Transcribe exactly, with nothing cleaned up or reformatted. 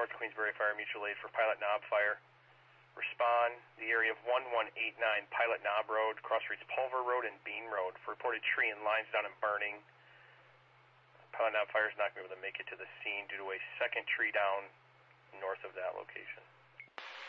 North Queensbury Fire Mutual Aid for Pilot Knob Fire. Respond the area of one one eight nine Pilot Knob Road, cross streets Pulver Road and Bean Road for reported tree and lines down and burning. Pilot Knob Fire is not going to be able to make it to the scene due to a second tree down north of that location.